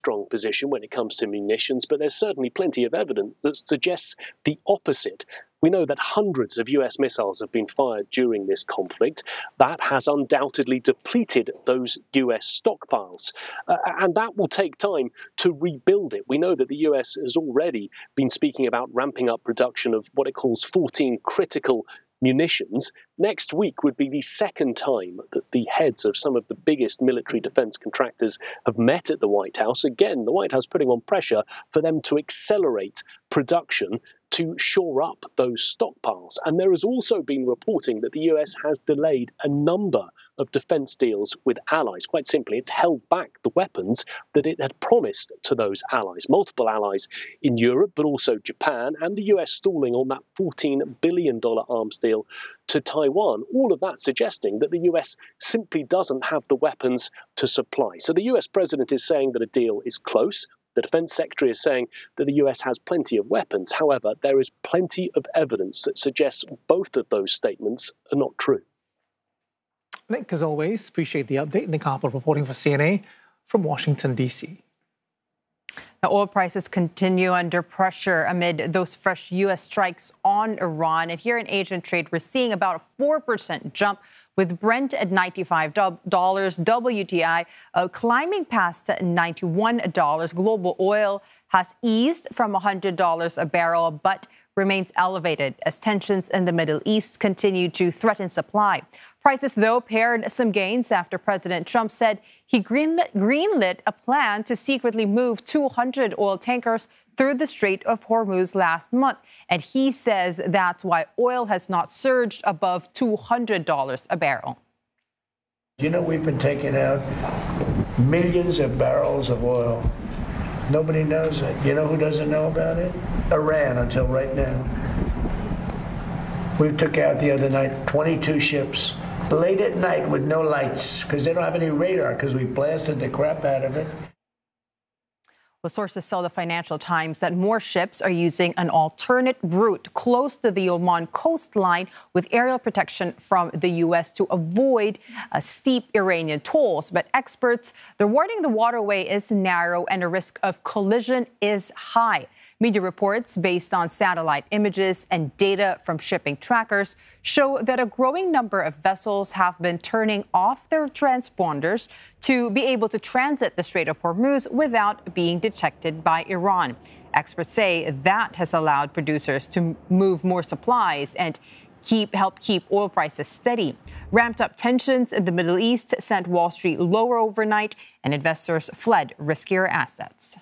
strong position when it comes to munitions, but there's certainly plenty of evidence that suggests the opposite. We know that hundreds of US missiles have been fired during this conflict. That has undoubtedly depleted those US stockpiles. And that will take time to rebuild it. We know that the US has already been speaking about ramping up production of what it calls 14 critical munitions. Next week would be the second time that the heads of some of the biggest military defense contractors have met at the White House. Again, the White House putting on pressure for them to accelerate production to shore up those stockpiles. And there has also been reporting that the US has delayed a number of defense deals with allies. Quite simply, it's held back the weapons that it had promised to those allies, multiple allies in Europe, but also Japan, and the US stalling on that $14 billion arms deal to Taiwan. All of that suggesting that the US simply doesn't have the weapons to supply. So the US president is saying that a deal is close. The defense secretary is saying that the US has plenty of weapons. However, there is plenty of evidence that suggests both of those statements are not true. Nick, as always, appreciate the update. Nick Harper reporting for CNA from Washington, D.C. Now, oil prices continue under pressure amid those fresh U.S. strikes on Iran. And here in Asian trade, we're seeing about a 4% jump, with Brent at $95, WTI climbing past $91. Global oil has eased from $100 a barrel, but remains elevated as tensions in the Middle East continue to threaten supply. Prices, though, paired some gains after President Trump said he greenlit a plan to secretly move 200 oil tankers through the Strait of Hormuz last month. And he says that's why oil has not surged above $200 a barrel. You know, we've been taking out millions of barrels of oil. Nobody knows it. You know who doesn't know about it? Iran, until right now. We took out the other night 22 ships, late at night with no lights, because they don't have any radar, because we blasted the crap out of it. Well, sources tell the Financial Times that more ships are using an alternate route close to the Oman coastline with aerial protection from the U.S. to avoid steep Iranian tolls. But experts, they're warning the waterway is narrow and a risk of collision is high. Media reports based on satellite images and data from shipping trackers show that a growing number of vessels have been turning off their transponders to be able to transit the Strait of Hormuz without being detected by Iran. Experts say that has allowed producers to move more supplies and help keep oil prices steady. Ramped up tensions in the Middle East sent Wall Street lower overnight, and investors fled riskier assets.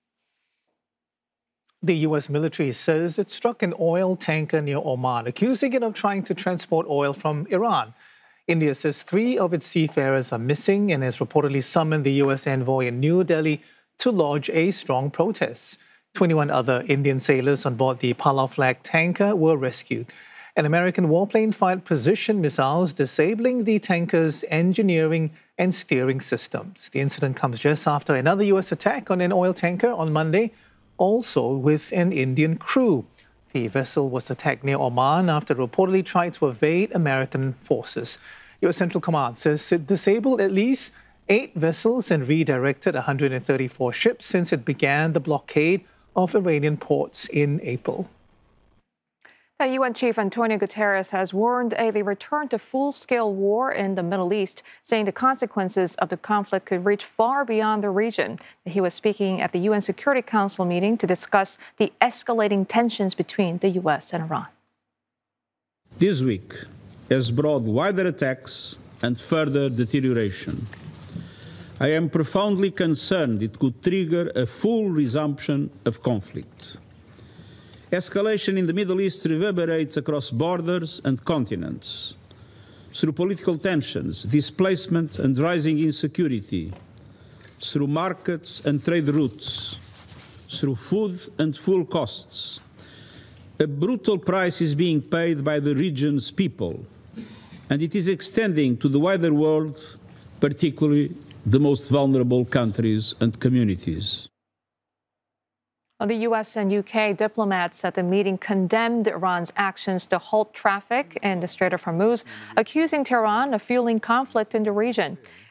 The U.S. military says it struck an oil tanker near Oman, accusing it of trying to transport oil from Iran. India says 3 of its seafarers are missing and has reportedly summoned the U.S. envoy in New Delhi to lodge a strong protest. 21 other Indian sailors on board the Palau flag tanker were rescued. An American warplane fired precision missiles, disabling the tanker's engineering and steering systems. The incident comes just after another U.S. attack on an oil tanker on Monday, also with an Indian crew. The vessel was attacked near Oman after it reportedly tried to evade American forces. U.S. Central Command says it disabled at least 8 vessels and redirected 134 ships since it began the blockade of Iranian ports in April. The UN Chief Antonio Guterres has warned of a return to full-scale war in the Middle East, saying the consequences of the conflict could reach far beyond the region. He was speaking at the UN Security Council meeting to discuss the escalating tensions between the U.S. and Iran. This week has brought wider attacks and further deterioration. I am profoundly concerned it could trigger a full resumption of conflict. Escalation in the Middle East reverberates across borders and continents through political tensions, displacement and rising insecurity, through markets and trade routes, through food and fuel costs. A brutal price is being paid by the region's people, and it is extending to the wider world, particularly the most vulnerable countries and communities. The U.S. and U.K. diplomats at the meeting condemned Iran's actions to halt traffic in the Strait of Hormuz, accusing Tehran of fueling conflict in the region.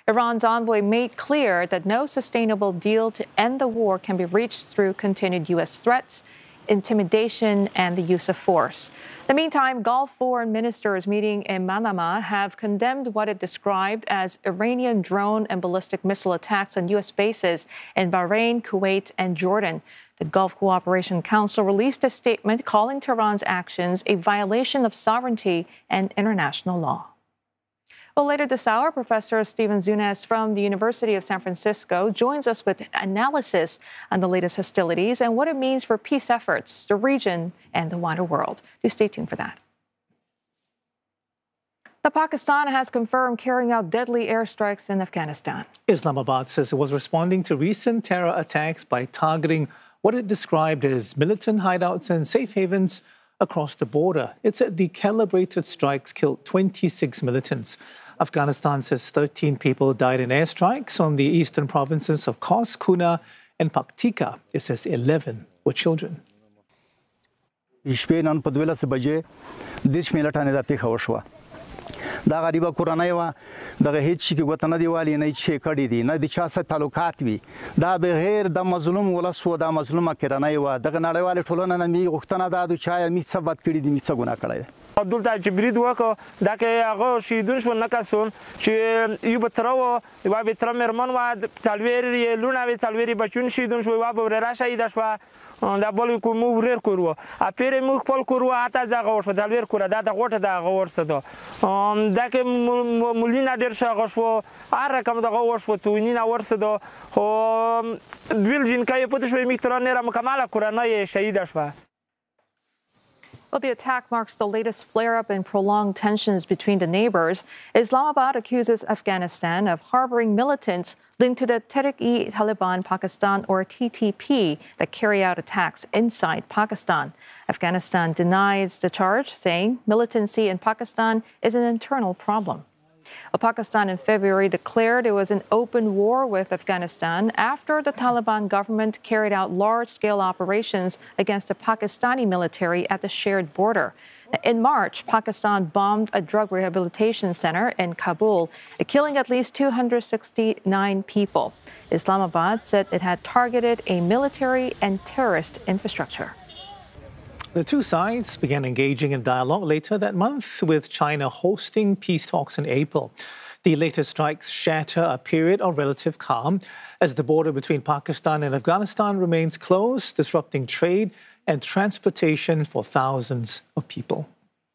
Iran's envoy made clear that no sustainable deal to end the war can be reached through continued U.S. threats, intimidation, and the use of force. In the meantime, Gulf foreign ministers meeting in Manama have condemned what it described as Iranian drone and ballistic missile attacks on U.S. bases in Bahrain, Kuwait, and Jordan. The Gulf Cooperation Council released a statement calling Tehran's actions a violation of sovereignty and international law. Well, later this hour, Professor Steven Zunes from the University of San Francisco joins us with analysis on the latest hostilities and what it means for peace efforts, the region, and the wider world. Do stay tuned for that. Pakistan has confirmed carrying out deadly airstrikes in Afghanistan. Islamabad says it was responding to recent terror attacks by targeting what it described as militant hideouts and safe havens across the border. It said the calibrated strikes killed 26 militants. Afghanistan says 13 people died in airstrikes on the eastern provinces of Khost, Kuna, and Paktika. It says 11 were children. دا غریبه کورنۍ و دغه هیڅ شي کې ګوته نه دی والی نه چې کړي دي نه د چا سره تعلقات وي دا بغیر د مظلوم ولس و دا مظلومه کورنۍ و دغه نړیواله ټولنه نه می غوښتنه ده د چا می څه بد کړي دي می څه ګناه کړی دلته چې برید وکړو دا کې هغه شهیدون شو نه کسون چې یو به تر و یو به تر مرمن و تلویر لونه به تلویر بچون شهیدون شو و به ورا شهید شو دا بل کوم ورر کورو ا پیر مو خپل کورو اته ځای غوښ دلویر کوره دا د غوټه دا غورسه دا کې مولینا ډیر شغه شو اره کوم دا غوښ و تو نینا ورسه دا خو دویل جن کای په دې شوی میکتر نه را مکمله کوره نه شهید شو. Well, the attack marks the latest flare-up in prolonged tensions between the neighbors. Islamabad accuses Afghanistan of harboring militants linked to the Tehrik-e-Taliban Pakistan, or TTP, that carry out attacks inside Pakistan. Afghanistan denies the charge, saying militancy in Pakistan is an internal problem. Pakistan in February declared it was in open war with Afghanistan after the Taliban government carried out large-scale operations against the Pakistani military at the shared border. In March, Pakistan bombed a drug rehabilitation center in Kabul, killing at least 269 people. Islamabad said it had targeted a military and terrorist infrastructure. The two sides began engaging in dialogue later that month, with China hosting peace talks in April. The latest strikes shatter a period of relative calm as the border between Pakistan and Afghanistan remains closed, disrupting trade and transportation for thousands of people.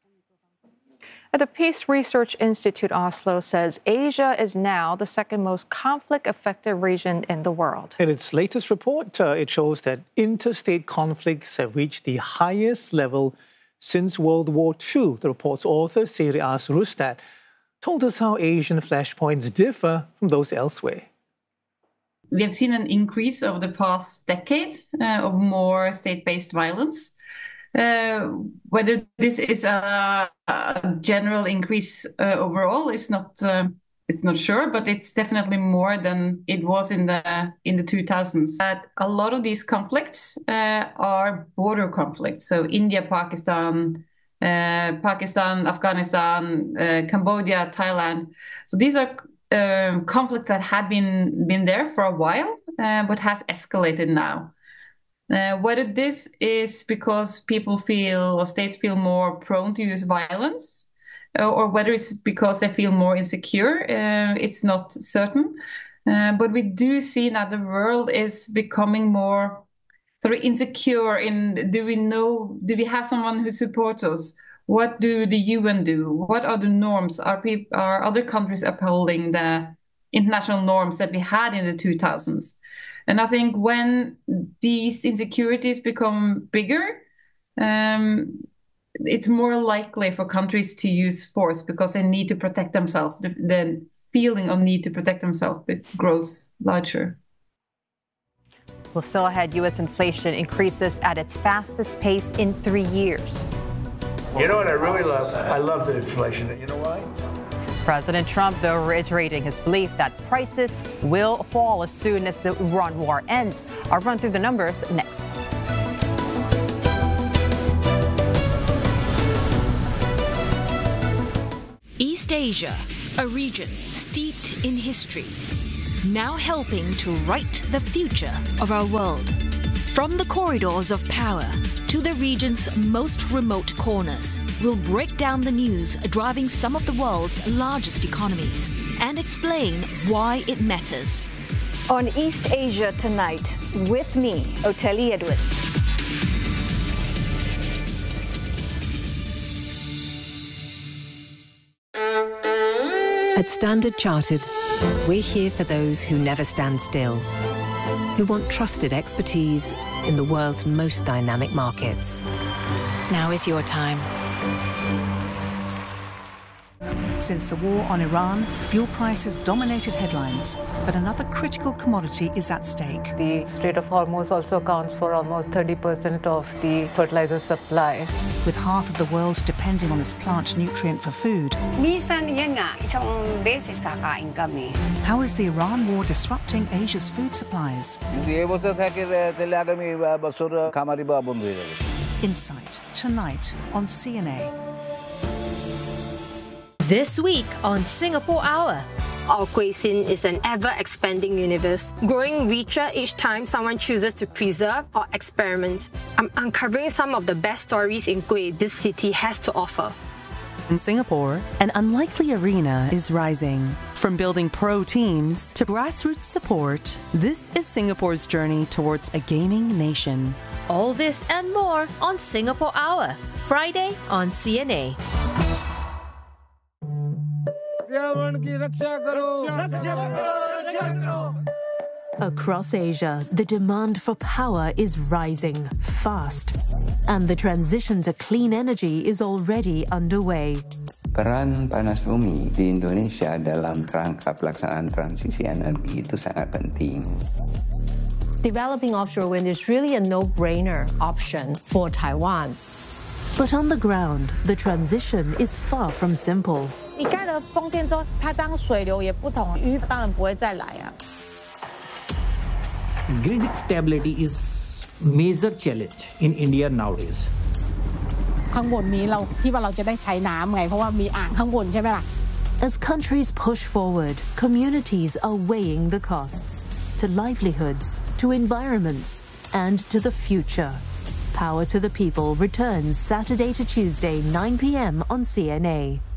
The Peace Research Institute Oslo says Asia is now the second most conflict-affected region in the world. In its latest report, it shows that interstate conflicts have reached the highest level since World War II. The report's author, Sirias Rustad, told us how Asian flashpoints differ from those elsewhere. We have seen an increase over the past decade of more state-based violence. Whether this is a general increase overall is not it's not sure, but it's definitely more than it was in the 2000s. A lot of these conflicts are border conflicts. So India, Pakistan, Afghanistan, Cambodia, Thailand. So these are conflicts that have been there for a while, but has escalated now. Whether this is because people feel or states feel more prone to use violence, or whether it's because they feel more insecure, it's not certain. But we do see that the world is becoming more sort of insecure in, do we have someone who supports us? What do the UN do? What are the norms? Are other countries upholding the international norms that we had in the 2000s? And I think when these insecurities become bigger, it's more likely for countries to use force because they need to protect themselves. The feeling of need to protect themselves grows larger. Well, still ahead, U.S. inflation increases at its fastest pace in 3 years. You know what I really love? I love the inflation. You know why? President Trump, though, reiterating his belief that prices will fall as soon as the Iran war ends. I'll run through the numbers next. East Asia, a region steeped point in history, now helping to write the future of our world. From the corridors of power to the region's most remote corners, we'll break down the news driving some of the world's largest economies and explain why it matters. On East Asia Tonight, with me, Oteli Edwards. At Standard Chartered, we're here for those who never stand still, who want trusted expertise in the world's most dynamic markets. Now is your time. Since the war on Iran, fuel prices dominated headlines, but another critical commodity is at stake. The Strait of Hormuz also accounts for almost 30% of the fertilizer supply. With half of the world depending on this plant nutrient for food, how is the Iran war disrupting Asia's food supplies? Insight, tonight on CNA. This week on Singapore Hour. Our cuisine is an ever-expanding universe, growing richer each time someone chooses to preserve or experiment. I'm uncovering some of the best stories in kueh this city has to offer. In Singapore, an unlikely arena is rising. From building pro teams to grassroots support, this is Singapore's journey towards a gaming nation. All this and more on Singapore Hour, Friday on CNA. Across Asia, the demand for power is rising fast, and the transition to clean energy is already underway. Peran panas bumi di Indonesia dalam kerangka pelaksanaan transisi energi itu sangat penting. Developing offshore wind is really a no-brainer option for Taiwan. But on the ground, the transition is far from simple. 你盖了风电之后，它当水流也不同，鱼当然不会再来啊。 Grid stability is major challenge in India nowadays. ข้างบนนี้เราที่ว่าเราจะได้ใช้น้ำไงเพราะว่ามีอ่างข้างบนใช่ไหมล่ะ As countries push forward, communities are weighing the costs to livelihoods, to environments, and to the future. Power to the People returns Saturday to Tuesday, 9 p.m. on CNA.